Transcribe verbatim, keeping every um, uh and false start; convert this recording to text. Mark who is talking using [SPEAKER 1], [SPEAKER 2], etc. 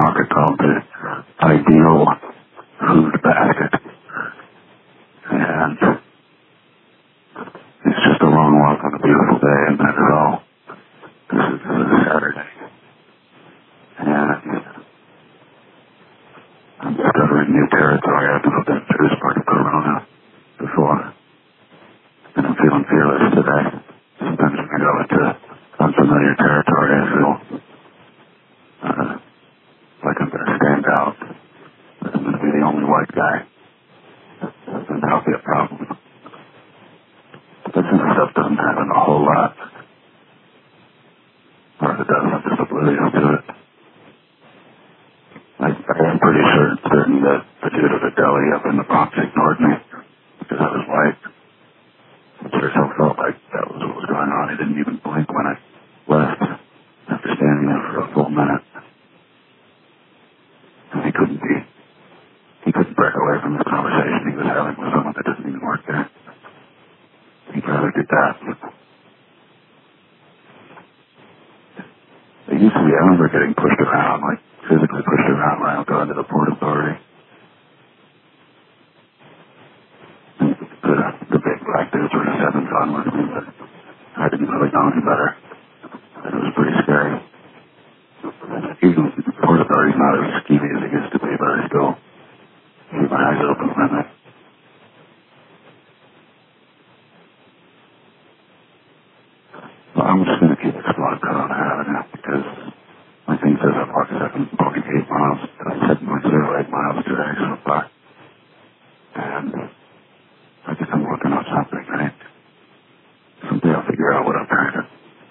[SPEAKER 1] market called the Ideal Food Basket. And it's just a long walk on a beautiful day, and that's all. This is, this is a Saturday. And I'm discovering new territory. I've never been through this part of Corona before. And I'm feeling fearless today. Sometimes when I go into unfamiliar territory, I feel uh, like I'm going to stand out. Like I'm going to be the only white guy. And that'll be a problem. But since stuff doesn't happen a whole lot, or if it does, I'm just oblivious to it. I, I am pretty sure, certain that the dude at the deli up in the Bronx ignored me because I was white. It sure so felt like that was what was going on. He didn't even blink when I left after standing there for a full minute. And he couldn't be, he couldn't break away from the conversation he was having with someone that doesn't even work there. He'd rather do that. It used to be, I remember getting pushed around, like physically pushed around when I would go into the Port Authority. And the, the big black dudes were just having fun with me, but I didn't really know any better. And it was pretty scary. Even the Port Authority's not as skeevy as it used to be, but I still keep my eyes open when I